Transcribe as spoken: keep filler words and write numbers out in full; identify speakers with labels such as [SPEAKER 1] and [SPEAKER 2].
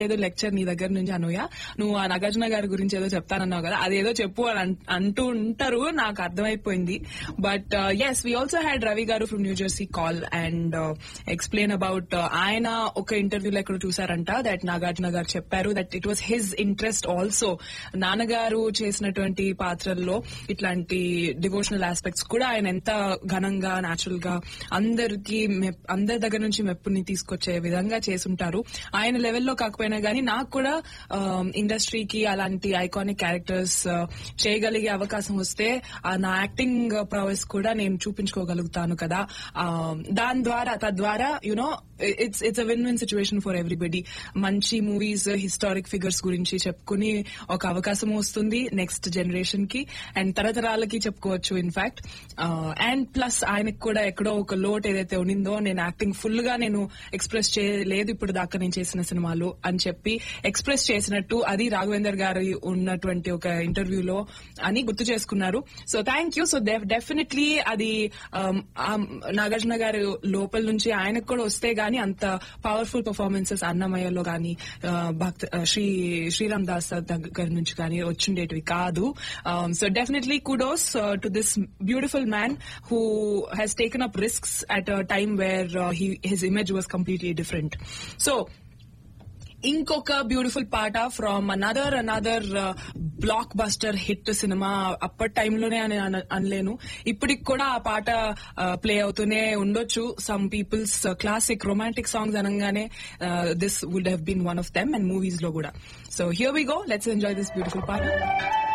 [SPEAKER 1] ఏదో లెక్చర్ నీ దగ్గర నుంచి అనూయ, నువ్వు ఆ నాగార్జున గారి గురించి ఏదో చెప్తానన్నావు కదా, అదేదో చెప్పు అని అంటూ ఉంటారు, నాకు అర్థమైపోయింది. But yes, we also had Ravi గారు from new Jersey call and explain about ఆయన ఒక ఇంటర్వ్యూలో ఎక్కడ చూసారంట దట్ నాగార్జున గారు చెప్పారు that it was his interest also. నాన్నగారు చేసినటువంటి పాత్రల్లో ఇట్లాంటి డివోషనల్ ఆస్పెక్ట్స్ కూడా ఆయన ఎంత ఘనంగా న్యాచురల్ గా అందరికి అందరి దగ్గర నుంచి మెప్పుని తీసుకొచ్చే విధంగా చేసుంటారు. ఆయన లెవెల్లో కాకపోయినా గానీ నాకు కూడా ఇండస్ట్రీకి అలాంటి ఐకానిక్ క్యారెక్టర్స్ చేయగలిగే అవకాశం వస్తే నా యాక్టింగ్ ప్రొవెస్ కూడా నేను చూపించుకోగలుగుతాను కదా. దాని ద్వారా తద్వారా you know it's it's a win win situation for everybody. మంచి మూవీస్, హిస్టారిక్ ఫిగర్స్ గురించి చెప్పుకుని ఒక అవకాశం వస్తుంది నెక్స్ట్ జనరేషన్ కి అండ్ తరతరాలకి చెప్పుకోవచ్చు ఇన్ఫాక్ట్. అండ్ ప్లస్ ఆయనకు కూడా ఎక్కడో ఒక లోట్ ఏదైతే ఉండిందో, నేను యాక్టింగ్ ఫుల్ గా నేను ఎక్స్ప్రెస్ చేయలేదు ఇప్పుడు దాకా నేను చేసిన సినిమాలు అని చెప్పి ఎక్స్ప్రెస్ చేసినట్టు అది రాఘవేందర్ గారు ఉన్నటువంటి ఒక ఇంటర్వ్యూలో అని గుర్తు చేసుకున్నారు. So thank you. So definitely అది నాగార్జున గారు లోపల నుంచి ఆయనకు కూడా వస్తే గానీ అంత పవర్ఫుల్ పర్ఫార్మెన్సెస్ అన్నమయ్యలో గానీ భక్త శ్రీ శ్రీరామ్ దాస్ దగ్గర నుంచి కానీ వచ్చిండేటివి కాదు. So definitely kudos to this beautiful man who has taken up risks at a time where his image was completely different. So ఇంకొక బ్యూటిఫుల్ పాట from another another block buster hit cinema. అప్పటి టైంలోనే అని అనలేను, ఇప్పటికి కూడా ఆ పాట ప్లే అవుతూనే ఉండొచ్చు. Some peoples classic romantic songs అనగానే this would have been one of them and movies లో కూడా. So here we go, let's enjoy this beautiful పాట.